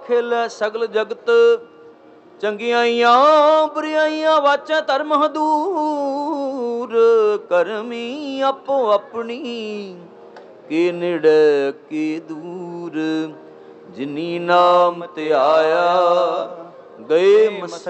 ਖੇਲੈ ਸਗਲ ਜਗਤ। ਚੰਗਿਆਈਆਂ ਬੁਰਿਆਈਆਂ ਵਾਚੈ ਧਰਮ ਹਦੂਰ। ਕਰਮੀ ਆਪੋ ਆਪਣੀ ਕੀ ਨੇੜੇ ਕੀ ਦੂਰ। ਜਿਨੀ ਨਾਮ ਧਿਆਇਆ ਗਏ ਮਸਕਤਿ